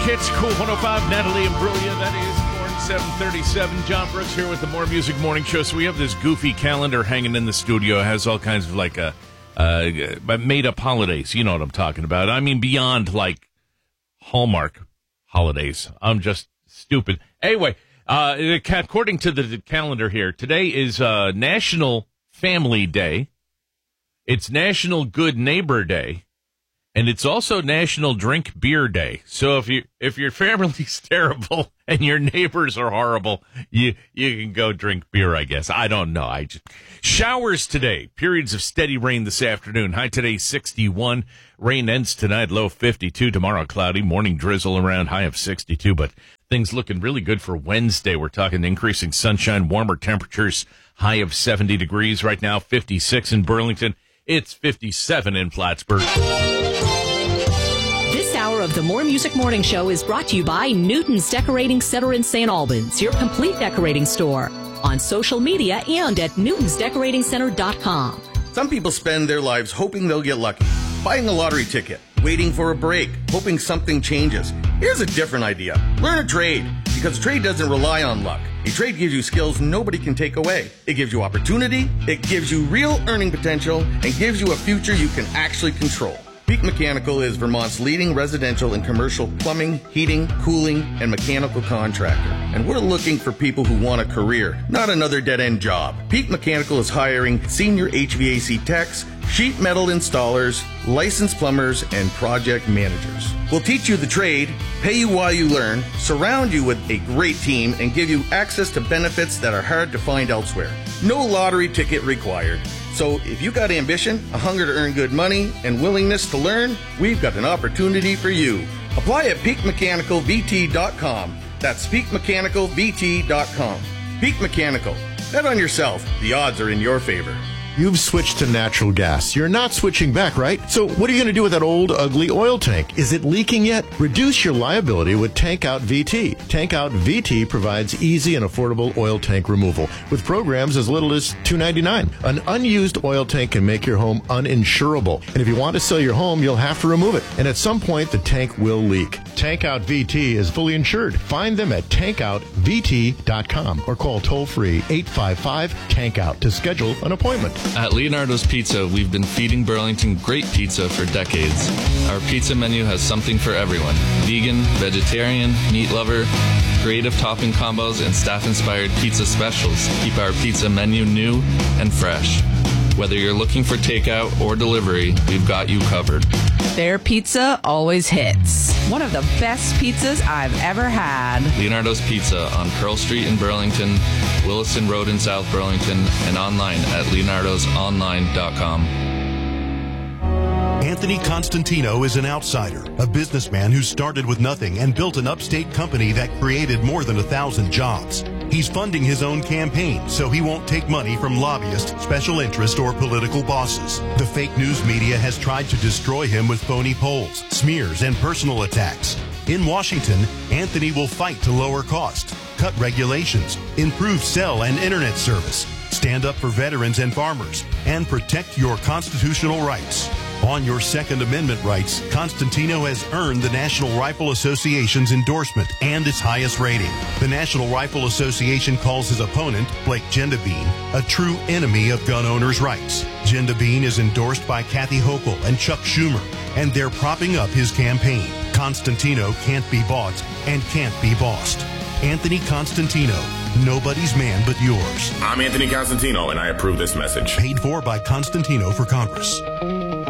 Hits, Cool 105, Natalie Imbruglia. That is born 737. John Brooks here with the More Music Morning Show. So we have this goofy calendar hanging in the studio. It has all kinds of like made-up holidays. You know what I'm talking about. I mean, beyond like Hallmark holidays. I'm just stupid. Anyway, according to the calendar here, today is National Family Day. It's National Good Neighbor Day. And it's also National Drink Beer Day. So if your family's terrible and your neighbors are horrible, you can go drink beer, I guess. I don't know. Showers today. Periods of steady rain this afternoon. High today 61. Rain ends tonight, low 52. Tomorrow cloudy. Morning drizzle around, high of 62. But things looking really good for Wednesday. We're talking increasing sunshine, warmer temperatures, high of 70 degrees. Right now, 56 in Burlington. It's 57 in Plattsburgh. This hour of the More Music Morning Show is brought to you by Newton's Decorating Center in St. Albans, your complete decorating store. On social media and at newtonsdecoratingcenter.com. Some people spend their lives hoping they'll get lucky. Buying a lottery ticket, waiting for a break, hoping something changes. Here's a different idea. Learn a trade, because a trade doesn't rely on luck. A trade gives you skills nobody can take away. It gives you opportunity, it gives you real earning potential, and gives you a future you can actually control. Peak Mechanical is Vermont's leading residential and commercial plumbing, heating, cooling, and mechanical contractor. And we're looking for people who want a career, not another dead-end job. Peak Mechanical is hiring senior HVAC techs, sheet metal installers, licensed plumbers, and project managers. We'll teach you the trade, pay you while you learn, surround you with a great team, and give you access to benefits that are hard to find elsewhere. No lottery ticket required. So if you got ambition, a hunger to earn good money, and willingness to learn, we've got an opportunity for you. Apply at peakmechanicalvt.com. That's peakmechanicalvt.com. Peak Mechanical. Bet on yourself. The odds are in your favor. You've switched to natural gas. You're not switching back, right? So what are you going to do with that old, ugly oil tank? Is it leaking yet? Reduce your liability with Tank Out VT. Tank Out VT provides easy and affordable oil tank removal with programs as little as $2.99. An unused oil tank can make your home uninsurable. And if you want to sell your home, you'll have to remove it. And at some point, the tank will leak. Tank Out VT is fully insured. Find them at tankoutvt.com or call toll-free 855-TANK-OUT to schedule an appointment. At Leonardo's Pizza, we've been feeding Burlington great pizza for decades. Our pizza menu has something for everyone. Vegan, vegetarian, meat lover, creative topping combos, and staff-inspired pizza specials keep our pizza menu new and fresh. Whether you're looking for takeout or delivery, we've got you covered. Their pizza always hits. One of the best pizzas I've ever had. Leonardo's Pizza on Pearl Street in Burlington, Williston Road in South Burlington, and online at leonardosonline.com. Anthony Constantino is an outsider, a businessman who started with nothing and built an upstate company that created more than 1,000 jobs. He's funding his own campaign, so he won't take money from lobbyists, special interest, or political bosses. The fake news media has tried to destroy him with phony polls, smears, and personal attacks. In Washington, Anthony will fight to lower costs, cut regulations, improve cell and internet service, stand up for veterans and farmers, and protect your constitutional rights. On your Second Amendment rights, Constantino has earned the National Rifle Association's endorsement and its highest rating. The National Rifle Association calls his opponent, Blake Gendabine, a true enemy of gun owners' rights. Gendabine is endorsed by Kathy Hochul and Chuck Schumer, and they're propping up his campaign. Constantino can't be bought and can't be bossed. Anthony Constantino, nobody's man but yours. I'm Anthony Constantino, and I approve this message. Paid for by Constantino for Congress.